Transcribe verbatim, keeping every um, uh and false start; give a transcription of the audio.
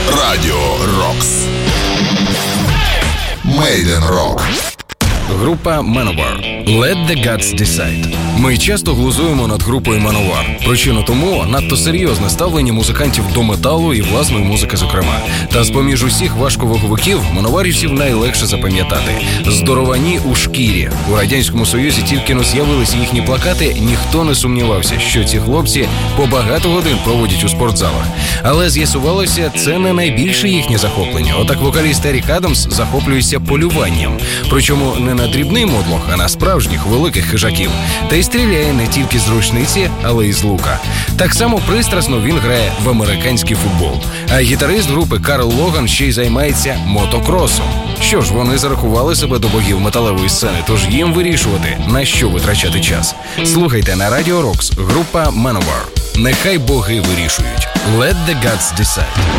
Радіо Рокс. Made in Rock. Група Manowar. Let the Gods Decide. Ми часто глузуємо над групою Manowar. Причина тому надто серйозне ставлення музикантів до металу і власної музики зокрема. Та з-поміж усіх важковаговиків манowарівців найлегше запам'ятати. Здоровані у шкірі. У Радянському Союзі тільки но з'явилися їхні плакати, ніхто не сумнівався, що ці хлопці по багато годин проводять у спортзалах. Але з'ясувалося, це не найбільше їхнє захоплення. Отак вокаліст Ерік Адамс захоплюється полюванням. Причому не на дрібний модлох, а на справжніх великих хижаків. Та й стріляє не тільки з рушниці, але й з лука. Так само пристрасно він грає в американський футбол. А гітарист групи Карл Логан ще й займається мотокросом. Що ж, вони зарахували себе до богів металевої сцени, тож їм вирішувати, на що витрачати час. Слухайте на Радіо Рокс, група Manowar. Нехай боги вирішують. Let the Gods Decide.